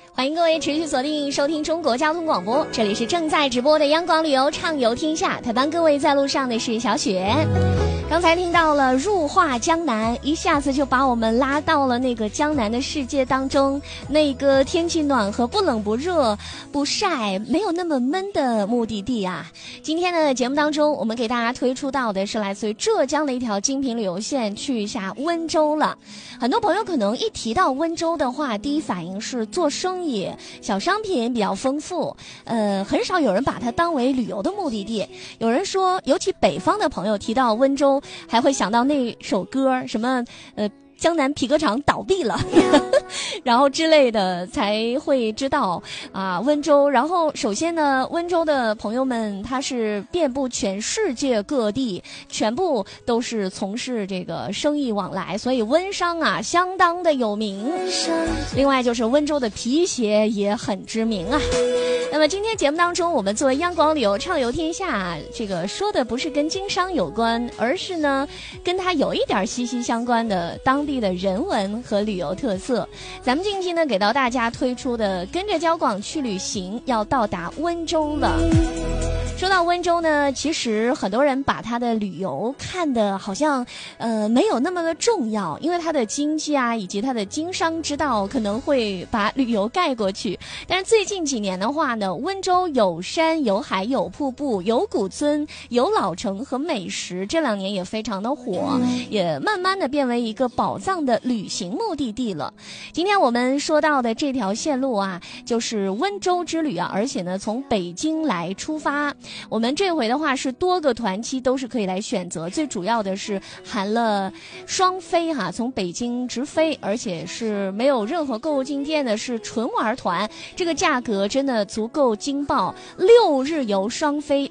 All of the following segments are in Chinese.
欢迎各位持续锁定收听中国交通广播，这里是正在直播的央广旅游畅游天下，陪伴各位在路上的是小雪。刚才听到了入画江南，一下子就把我们拉到了那个江南的世界当中，那个天气暖和、不冷不热、不晒、没有那么闷的目的地啊。今天的节目当中，我们给大家推出到的是来自于浙江的一条精品旅游线，去一下温州了。很多朋友可能一提到温州的话，第一反应是做生意，小商品比较丰富，很少有人把它当为旅游的目的地。有人说，尤其北方的朋友提到温州，还会想到那首歌，什么江南皮革厂倒闭了然后之类的，才会知道啊温州。然后首先呢，温州的朋友们他是遍布全世界各地，全部都是从事这个生意往来，所以温商啊相当的有名。另外就是温州的皮鞋也很知名啊。那么今天节目当中，我们作为央广旅游畅游天下，这个说的不是跟经商有关，而是呢跟它有一点息息相关的当地的人文和旅游特色。咱们近期呢给到大家推出的跟着交广去旅行，要到达温州了。说到温州呢，其实很多人把它的旅游看得好像没有那么的重要，因为它的经济啊以及它的经商之道可能会把旅游盖过去。但是最近几年的话呢，温州有山有海有瀑布有古村有老城和美食，这2年也非常的火，也慢慢的变为一个宝藏的旅行目的地了。今天我们说到的这条线路啊，就是温州之旅啊，而且呢从北京来出发。我们这回的话是多个团期都是可以来选择，最主要的是含了双飞哈，从北京直飞，而且是没有任何购物进店的，是纯玩团，这个价格真的足够惊爆，6日游双飞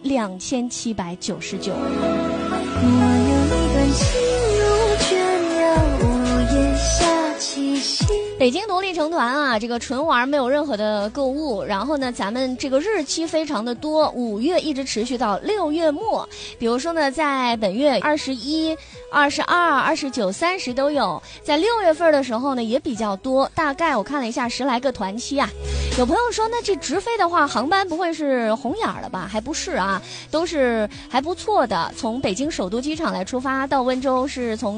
2799。 我有一段情如倦了午夜下起夕。 北京独立成团啊，这个纯玩没有任何的购物，然后呢咱们这个日期非常的多，5月一直持续到6月末。比如说呢，在本月21、22、29、30都有，在6月份的时候呢也比较多，大概我看了一下10来个团期啊。有朋友说，那这直飞的话航班不会是红眼了吧？还不是啊，都是还不错的。从北京首都机场来出发到温州，是从